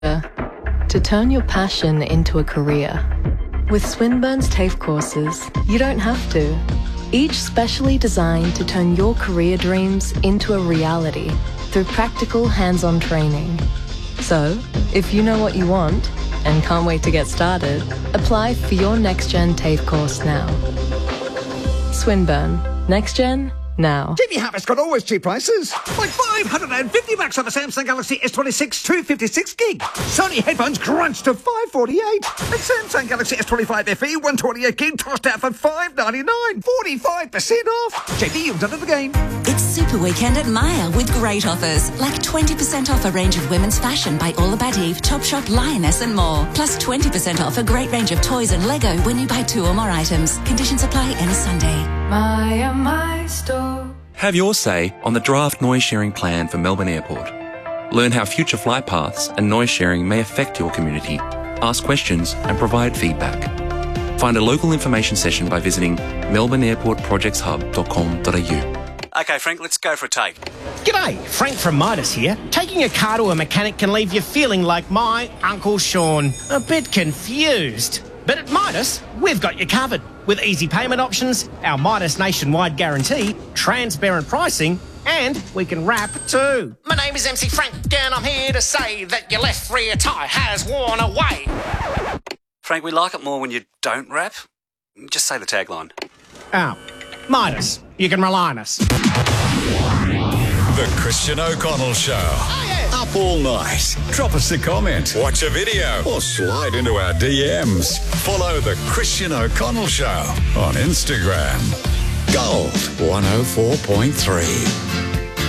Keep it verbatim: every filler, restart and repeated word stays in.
to turn your passion into a career. With Swinburne's TAFE courses, you don't have to. Each specially designed to turn your career dreams into a reality through practical hands-on training. So, if you know what you want and can't wait to get started, apply for your NextGen TAFE course now. Swinburne. NextGen now. J B Harvest got always cheap prices. Like five hundred fifty bucks on the Samsung Galaxy S twenty-six two fifty-six gig. Sony headphones crunched to five forty-eight. And Samsung Galaxy S twenty-five F E one twenty-eight gig tossed out for five ninety-nine. forty-five percent off. J B, you've done it again. It's Super Weekend at Myer with great offers, like twenty percent off a range of women's fashion by All About Eve, Topshop, Lioness and more. Plus twenty percent off a great range of toys and Lego when you buy two or more items. Conditions apply any Sunday. Myer, my store. Have your say on the draft noise sharing plan for Melbourne Airport. Learn how future flight paths and noise sharing may affect your community. Ask questions and provide feedback. Find a local information session by visiting melbourne airport projects hub dot com dot a u. Okay, Frank, let's go for a take. G'day, Frank from Midas here. Taking a car to a mechanic can leave you feeling like my Uncle Sean, a bit confused. But at Midas, we've got you covered. With easy payment options, our Midas nationwide guarantee, transparent pricing, and we can wrap too. My name is M C Frank and I'm here to say that your left rear tyre has worn away. Frank, we like it more when you don't rap. Just say the tagline. Oh, Midas, you can rely on us. The Christian O'Connell Show. Oh, yeah. Up all night. Drop us a comment, watch a video, or slide into our D Ms. Follow The Christian O'Connell Show on Instagram. Gold one oh four point three.